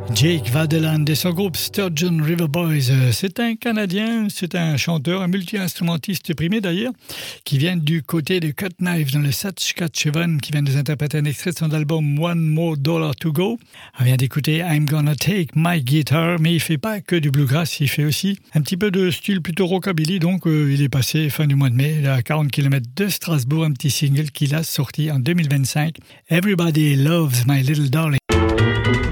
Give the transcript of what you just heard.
Jake Vadeland et son groupe Sturgeon River Boys. C'est un Canadien, c'est un chanteur, un multi-instrumentiste primé d'ailleurs, qui vient du côté de Cut Knife dans le Saskatchewan, qui vient de nous interpréter un extrait de son album One More Dollar to Go. On vient d'écouter I'm Gonna Take My Guitar, mais il fait pas que du bluegrass, il fait aussi un petit peu de style plutôt rockabilly, donc il est passé fin du mois de mai, à 40 km de Strasbourg, un petit single qu'il a sorti en 2025. Everybody Loves My Little Darling.